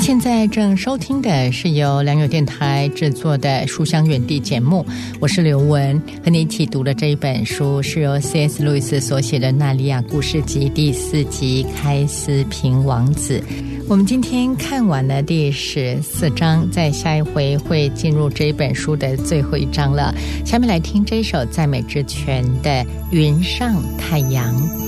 现在正收听的是由良友电台制作的书香园地节目，我是刘雯，和你一起读的这一本书是由 C.S. 路易斯所写的《纳利亚故事集》第4集《开斯平王子》。我们今天看完了第14章，在下一回会进入这一本书的最后一章了。下面来听这一首赞美之泉的《云上太阳》。